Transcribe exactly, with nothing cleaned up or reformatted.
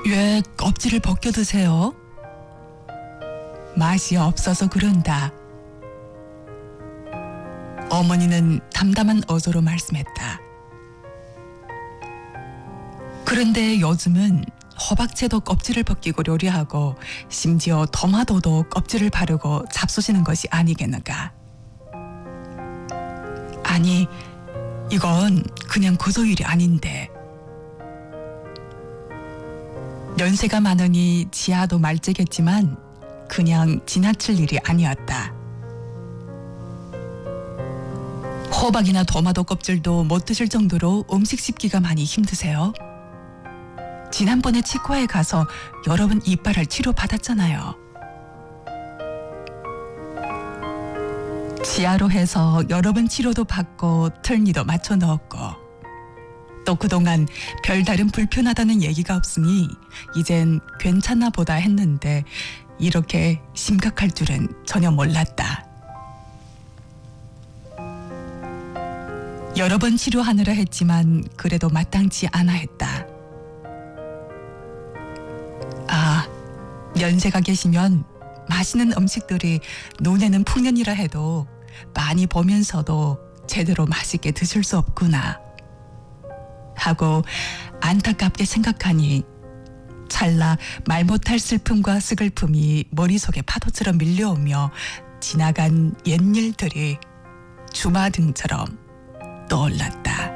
왜 껍질을 벗겨 드세요? 맛이 없어서 그런다. 어머니는 담담한 어조로 말씀했다. 그런데 요즘은 호박채도 껍질을 벗기고 요리하고 심지어 토마토도 껍질을 바르고 잡수시는 것이 아니겠는가. 아니, 이건 그냥 그저 일이 아닌데. 연세가 많으니 지아도 말째겠지만 그냥 지나칠 일이 아니었다. 호박이나 토마토 껍질도 못 드실 정도로 음식 씹기가 많이 힘드세요? 지난번에 치과에 가서 여러 번 이빨을 치료받았잖아요. 지하로 해서 여러 번 치료도 받고 틀니도 맞춰 넣었고 또 그동안 별다른 불편하다는 얘기가 없으니 이젠 괜찮나 보다 했는데 이렇게 심각할 줄은 전혀 몰랐다. 여러 번 치료하느라 했지만 그래도 마땅치 않아 했다. 아, 연세가 계시면 맛있는 음식들이 눈에는 풍년이라 해도 많이 보면서도 제대로 맛있게 드실 수 없구나 하고 안타깝게 생각하니 찰나 말 못할 슬픔과 스글픔이 머릿속에 파도처럼 밀려오며 지나간 옛일들이 주마등처럼 떠올랐다.